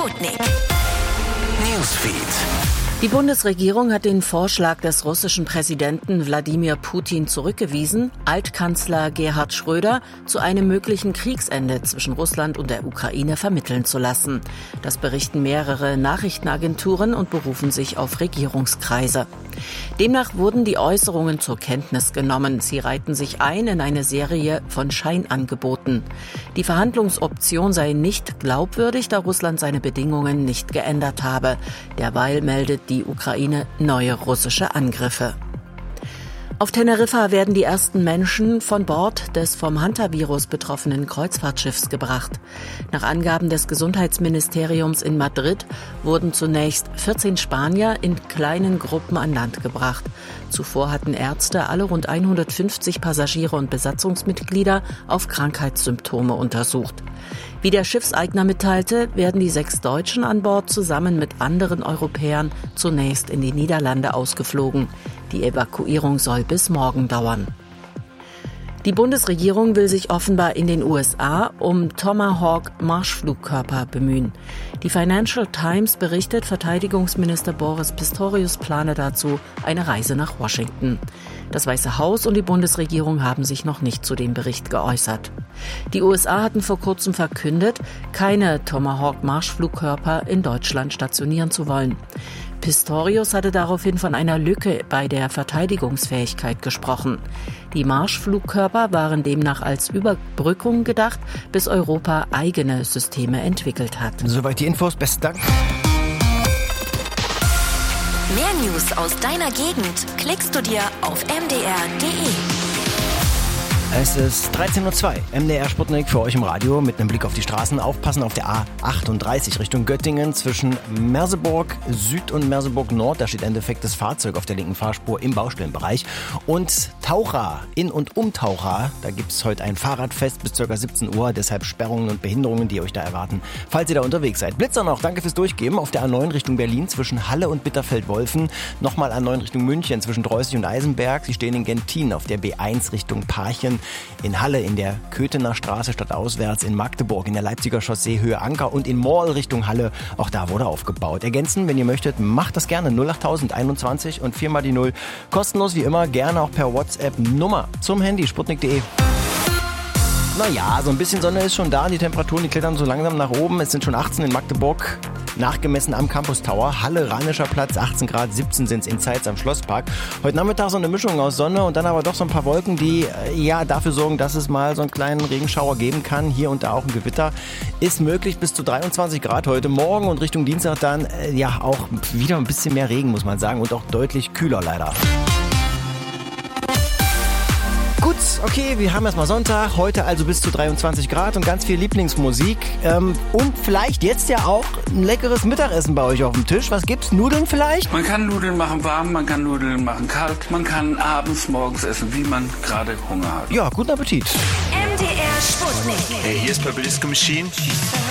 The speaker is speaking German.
Sputnik Newsfeed. Die Bundesregierung hat den Vorschlag des russischen Präsidenten Wladimir Putin zurückgewiesen, Altkanzler Gerhard Schröder zu einem möglichen Kriegsende zwischen Russland und der Ukraine vermitteln zu lassen. Das berichten mehrere Nachrichtenagenturen und berufen sich auf Regierungskreise. Demnach wurden die Äußerungen zur Kenntnis genommen. Sie reihten sich ein in eine Serie von Scheinangeboten. Die Verhandlungsoption sei nicht glaubwürdig, da Russland seine Bedingungen nicht geändert habe. Derweil meldet die Ukraine neue russische Angriffe. Auf Teneriffa werden die ersten Menschen von Bord des vom Hantavirus betroffenen Kreuzfahrtschiffs gebracht. Nach Angaben des Gesundheitsministeriums in Madrid wurden zunächst 14 Spanier in kleinen Gruppen an Land gebracht. Zuvor hatten Ärzte alle rund 150 Passagiere und Besatzungsmitglieder auf Krankheitssymptome untersucht. Wie der Schiffseigner mitteilte, werden die 6 Deutschen an Bord zusammen mit anderen Europäern zunächst in die Niederlande ausgeflogen. Die Evakuierung soll bis morgen dauern. Die Bundesregierung will sich offenbar in den USA um Tomahawk-Marschflugkörper bemühen. Die Financial Times berichtet, Verteidigungsminister Boris Pistorius plane dazu eine Reise nach Washington. Das Weiße Haus und die Bundesregierung haben sich noch nicht zu dem Bericht geäußert. Die USA hatten vor kurzem verkündet, keine Tomahawk-Marschflugkörper in Deutschland stationieren zu wollen. Pistorius hatte daraufhin von einer Lücke bei der Verteidigungsfähigkeit gesprochen. Die Marschflugkörper waren demnach als Überbrückung gedacht, bis Europa eigene Systeme entwickelt hat. Soweit die Infos. Besten Dank. Mehr News aus deiner Gegend klickst du dir auf mdr.de. Es ist 13:02 Uhr, MDR Sputnik für euch im Radio mit einem Blick auf die Straßen. Aufpassen auf der A38 Richtung Göttingen zwischen Merseburg Süd und Merseburg Nord. Da steht ein defektes Fahrzeug auf der linken Fahrspur im Baustellenbereich. Und Taucha, in und um Taucha, da gibt es heute ein Fahrradfest bis ca. 17 Uhr. Deshalb Sperrungen und Behinderungen, die euch da erwarten, falls ihr da unterwegs seid. Blitzer noch, danke fürs Durchgeben. Auf der A9 Richtung Berlin zwischen Halle und Bitterfeld-Wolfen. Nochmal A9 Richtung München zwischen Dreußig und Eisenberg. Sie stehen in Gentin auf der B1 Richtung Parchim. In Halle in der Köthener Straße stadtauswärts, in Magdeburg in der Leipziger Chaussee Höhe Anker und in Morl Richtung Halle. Auch da wurde aufgebaut. Ergänzen, wenn ihr möchtet, macht das gerne. 08021 und 4 mal die 0. Kostenlos wie immer, gerne auch per WhatsApp Nummer zum Handy sputnik.de. Naja, so ein bisschen Sonne ist schon da. Die Temperaturen, die klettern so langsam nach oben. Es sind schon 18 in Magdeburg. Nachgemessen am Campus Tower. Halle, Rheinischer Platz, 18 Grad, 17 sind es in Zeitz am Schlosspark. Heute Nachmittag so eine Mischung aus Sonne und dann aber doch so ein paar Wolken, die dafür sorgen, dass es mal so einen kleinen Regenschauer geben kann. Hier und da auch ein Gewitter. Ist möglich bis zu 23 Grad heute Morgen und Richtung Dienstag dann auch wieder ein bisschen mehr Regen, muss man sagen. Und auch deutlich kühler leider. Gut, okay, wir haben erstmal Sonntag, heute also bis zu 23 Grad und ganz viel Lieblingsmusik und vielleicht jetzt ja auch ein leckeres Mittagessen bei euch auf dem Tisch. Was gibt's? Nudeln vielleicht? Man kann Nudeln machen warm, man kann Nudeln machen kalt, man kann abends, morgens essen, wie man gerade Hunger hat. Ja, guten Appetit. MDR Sputnik. Hey, hier ist Purple Disco Machine.